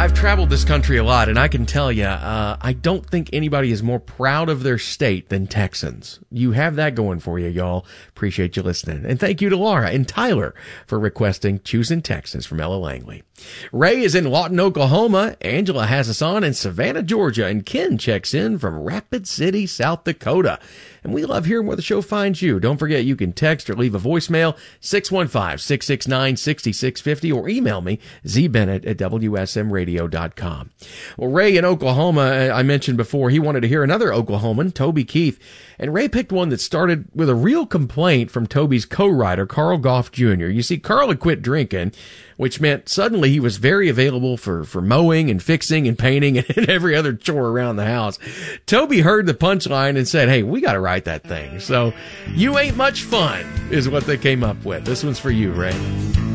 I've traveled this country a lot, and I can tell you, I don't think anybody is more proud of their state than Texans. You have that going for you, y'all. Appreciate you listening. And thank you to Laura and Tyler for requesting Choosing Texans from Ella Langley. Ray is in Lawton, Oklahoma. Angela has us on in Savannah, Georgia. And Ken checks in from Rapid City, South Dakota. And we love hearing where the show finds you. Don't forget you can text or leave a voicemail, 615-669-6650, or email me, zbennett@wsmradio.com. Well, Ray in Oklahoma, I mentioned before, he wanted to hear another Oklahoman, Toby Keith. And Ray picked one that started with a real complaint from Toby's co-writer, Carl Goff Jr. You see, Carl had quit drinking, which meant suddenly he was very available for mowing and fixing and painting and every other chore around the house. Toby heard the punchline and said, hey, we got to write that thing. So, you ain't much fun is what they came up with. This one's for you, Ray.